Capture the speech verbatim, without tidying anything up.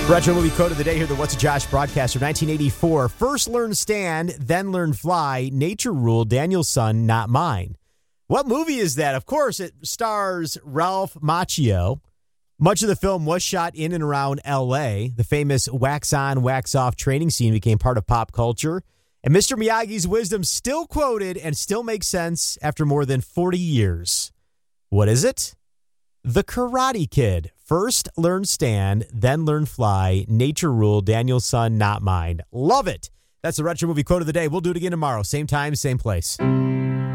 Retro movie quote of the day here, the What's a Josh broadcast from nineteen eighty-four. First learn stand, then learn fly. Nature rule, Daniel's son, not mine. What movie is that? Of course, it stars Ralph Macchio. Much of the film was shot in and around L A. The famous wax-on, wax-off training scene became part of pop culture. And Mister Miyagi's wisdom still quoted and still makes sense after more than forty years. What is it? The Karate Kid. First learn stand, then learn fly. Nature rule, Daniel's son, not mine. Love it. That's the Retro movie quote of the day. We'll do it again tomorrow. Same time, same place.